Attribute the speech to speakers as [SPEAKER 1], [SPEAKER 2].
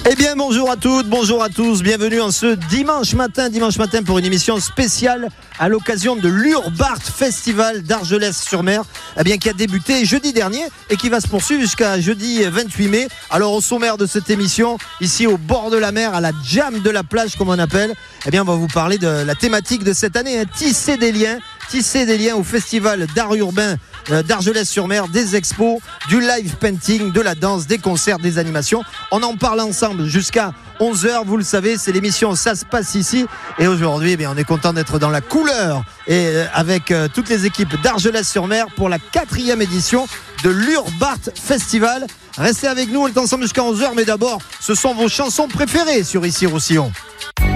[SPEAKER 1] Eh bien, bonjour à toutes, bonjour à tous, bienvenue en ce dimanche matin pour une émission spéciale à l'occasion de l'Urbart Festival d'Argelès-sur-Mer, qui a débuté jeudi dernier et qui va se poursuivre jusqu'à jeudi 28 mai. Alors, au sommaire de cette émission, ici au bord de la mer, à la jam de la plage, comme on appelle, on va vous parler de la thématique de cette année, tisser des liens au Festival d'art urbain d'Argelès-sur-Mer, des expos, du live painting, de la danse, des concerts, des animations. On en parle ensemble jusqu'à 11h, vous le savez, c'est l'émission Ça se passe ici. Et aujourd'hui, on est content d'être dans la couleur et avec toutes les équipes d'Argelès-sur-Mer pour la 4e édition de l'Urbart Festival. Restez avec nous, on est ensemble jusqu'à 11h, mais d'abord, ce sont vos chansons préférées sur Ici Roussillon.